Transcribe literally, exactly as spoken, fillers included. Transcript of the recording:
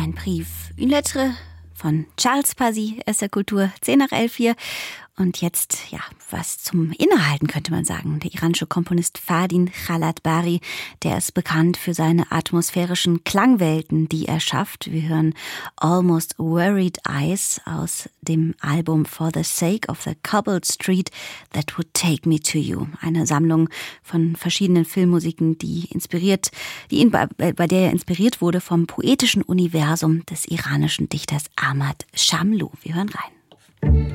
Ein Brief, une lettre von Charles Pasi, S R Kultur, zehn nach elf hier. Und jetzt, ja, was zum Innehalten könnte man sagen. Der iranische Komponist Fardin Khalatbari, der ist bekannt für seine atmosphärischen Klangwelten, die er schafft. Wir hören Almost Worried Eyes aus dem Album For the Sake of the Cobbled Street That Would Take Me to You. Eine Sammlung von verschiedenen Filmmusiken, die inspiriert, die ihn, bei, bei der er inspiriert wurde vom poetischen Universum des iranischen Dichters Ahmad Shamlou. Wir hören rein.